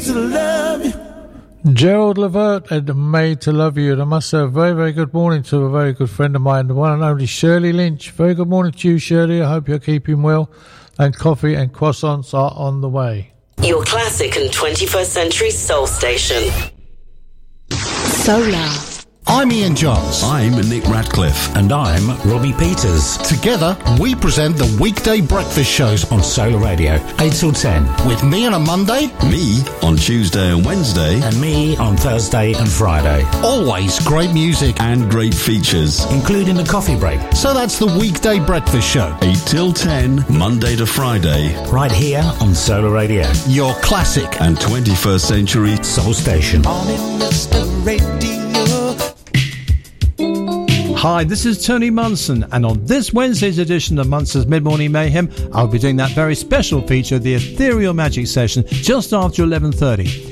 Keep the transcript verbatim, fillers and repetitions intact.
to love you. Gerald Levert and Made to Love You. And I must say a very, very good morning to a very good friend of mine, the one and only Shirley Lynch. Very good morning to you, Shirley. I hope you're keeping well. And coffee and croissants are on the way. Your classic and twenty-first century soul station. Solar. I'm Ian Johns. I'm Nick Radcliffe. And I'm Robbie Peters. Together, we present the weekday breakfast shows on Solar Radio, eight till ten. With me on a Monday, me on Tuesday and Wednesday, and me on Thursday and Friday. Always great music and great features, including the coffee break. So that's the weekday breakfast show, eight till ten, Monday to Friday. Right here on Solar Radio. Your classic and twenty-first century soul station. On Mister Radio. Hi, this is Tony Munson, and on this Wednesday's edition of Munson's Mid-Morning Mayhem, I'll be doing that very special feature, the Ethereal Magic Session, just after eleven thirty.